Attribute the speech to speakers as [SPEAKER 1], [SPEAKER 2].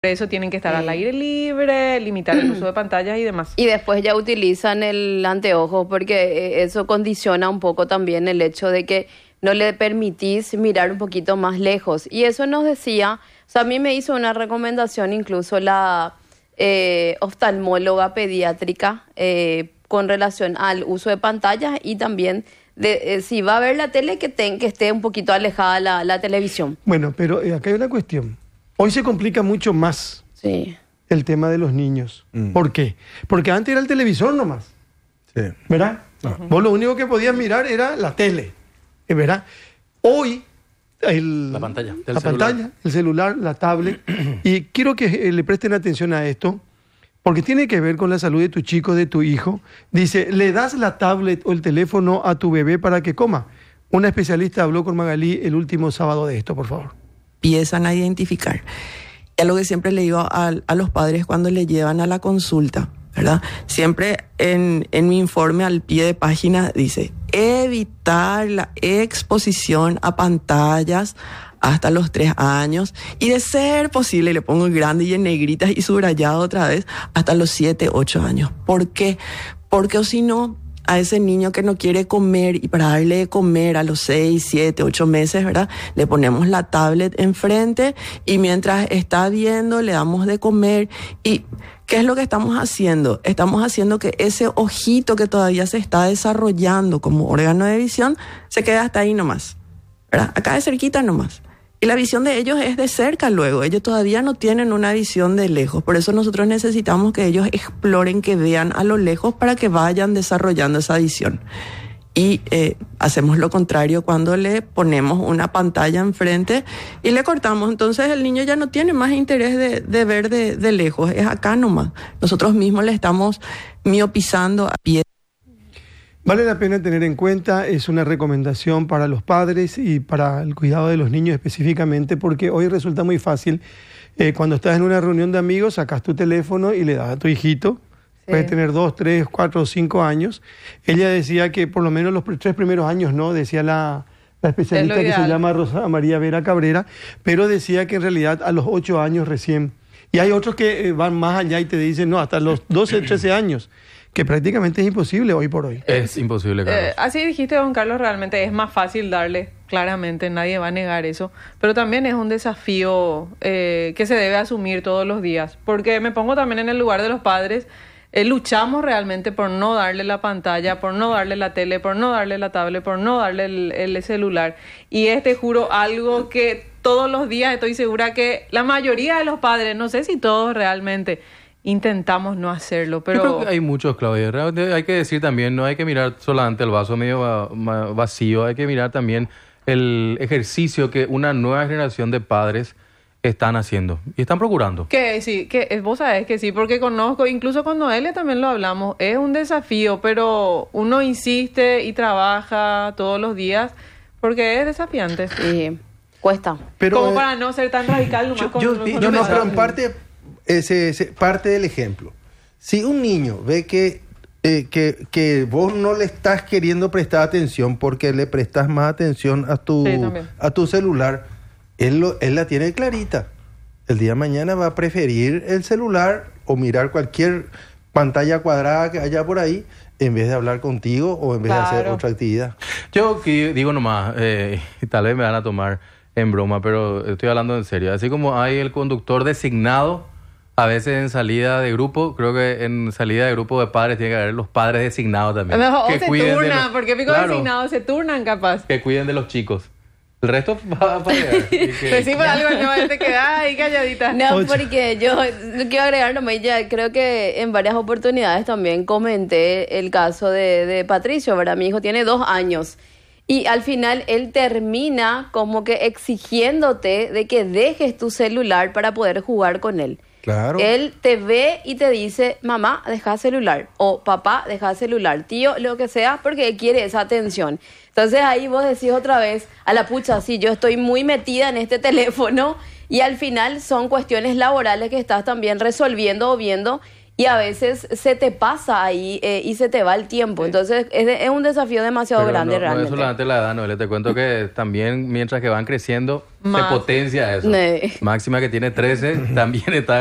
[SPEAKER 1] eso tienen que estar al aire libre, limitar el uso de pantallas y demás.
[SPEAKER 2] Y después ya utilizan el anteojo porque eso condiciona un poco también el hecho de que no le permitís mirar un poquito más lejos. Y eso nos decía, o sea, a mí me hizo una recomendación incluso la oftalmóloga pediátrica con relación al uso de pantallas y también de si va a ver la tele que esté un poquito alejada la televisión.
[SPEAKER 3] Bueno, pero acá hay una cuestión. Hoy se complica mucho más el tema de los niños. ¿Por qué? Porque antes era el televisor nomás.
[SPEAKER 4] Sí.
[SPEAKER 3] ¿Verdad? Vos lo único que podías mirar era la tele. ¿Verdad? Hoy la pantalla, el celular, la tablet. Y quiero que le presten atención a esto, porque tiene que ver con la salud de tu chico, de tu hijo. Dice, ¿le das la tablet o el teléfono a tu bebé para que coma? Una especialista habló con Magalí el último sábado de esto, por favor.
[SPEAKER 5] Empiezan a identificar. Es lo que siempre le digo a los padres cuando le llevan a la consulta, ¿verdad? Siempre en mi informe al pie de página dice, evitar la exposición a pantallas hasta los 3 años y de ser posible, le pongo en grande y en negritas y subrayado otra vez, hasta los 7, 8 años. ¿Por qué? Porque o si no, a ese niño que no quiere comer y para darle de comer a los 6, 7, 8 meses, ¿verdad? Le ponemos la tablet enfrente y mientras está viendo le damos de comer. ¿Y qué es lo que estamos haciendo? Estamos haciendo que ese ojito que todavía se está desarrollando como órgano de visión se quede hasta ahí nomás, ¿verdad? Acá de cerquita nomás. Y la visión de ellos es de cerca luego. Ellos todavía no tienen una visión de lejos. Por eso nosotros necesitamos que ellos exploren, que vean a lo lejos para que vayan desarrollando esa visión. Y hacemos lo contrario cuando le ponemos una pantalla enfrente y le cortamos. Entonces el niño ya no tiene más interés de ver de lejos. Es acá nomás. Nosotros mismos le estamos miopizando a pie.
[SPEAKER 3] Vale la pena tener en cuenta, es una recomendación para los padres y para el cuidado de los niños específicamente, porque hoy resulta muy fácil, cuando estás en una reunión de amigos, sacas tu teléfono y le das a tu hijito, puede tener 2, 3, 4 o 5 años. Ella decía que por lo menos los 3 primeros años no, decía la especialista que se llama Rosa María Vera Cabrera, pero decía que en realidad a los 8 años recién. Y hay otros que van más allá y te dicen, no, hasta los 12, 13 años. Que prácticamente es imposible hoy por hoy.
[SPEAKER 4] Es imposible, Carlos.
[SPEAKER 1] Así dijiste, don Carlos, realmente es más fácil darle, claramente, nadie va a negar eso, pero también es un desafío que se debe asumir todos los días, porque me pongo también en el lugar de los padres, luchamos realmente por no darle la pantalla, por no darle la tele, por no darle la tablet, por no darle el celular, y te juro, algo que todos los días estoy segura que la mayoría de los padres, no sé si todos realmente, intentamos no hacerlo, pero...
[SPEAKER 4] Yo creo que hay muchos, Claudia. Realmente hay que decir también, no hay que mirar solamente el vaso medio vacío, hay que mirar también el ejercicio que una nueva generación de padres están haciendo y están procurando.
[SPEAKER 1] Que sí, vos sabés que sí, porque conozco, incluso con Noelia también lo hablamos, es un desafío, pero uno insiste y trabaja todos los días porque es desafiante.
[SPEAKER 2] Sí, cuesta.
[SPEAKER 3] Pero,
[SPEAKER 1] como para no ser tan radical nomás
[SPEAKER 4] pero en parte...
[SPEAKER 6] parte del ejemplo. Si un niño ve que vos no le estás queriendo prestar atención porque le prestas más atención a tu celular, él la tiene clarita. El día de mañana va a preferir el celular o mirar cualquier pantalla cuadrada que haya por ahí en vez de hablar contigo o en vez de hacer otra actividad.
[SPEAKER 4] Yo digo nomás, tal vez me van a tomar en broma, pero estoy hablando en serio. Así como hay el conductor designado, a veces en salida de grupo, creo que en salida de grupo de padres tiene que haber los padres designados también.
[SPEAKER 1] No, que se turnan, porque pico designados se turnan capaz.
[SPEAKER 4] Que cuiden de los chicos. El resto va a llegar.
[SPEAKER 1] Decimos algo, no, te quedas ahí calladita.
[SPEAKER 2] No, porque yo quiero agregar nomás, ya creo que en varias oportunidades también comenté el caso de Patricio, ¿verdad? Mi hijo tiene 2 años. Y al final él termina como que exigiéndote de que dejes tu celular para poder jugar con él.
[SPEAKER 6] Claro.
[SPEAKER 2] Él te ve y te dice, mamá, deja celular, o papá, deja celular, tío, lo que sea, porque él quiere esa atención. Entonces ahí vos decís otra vez, a la pucha, sí, yo estoy muy metida en este teléfono, y al final son cuestiones laborales que estás también resolviendo o viendo, y a veces se te pasa ahí y se te va el tiempo. Entonces es un desafío demasiado grande realmente.
[SPEAKER 4] No es solamente la edad, Noelia, te cuento que también mientras que van creciendo se potencia eso. Máxima, que tiene 13, también está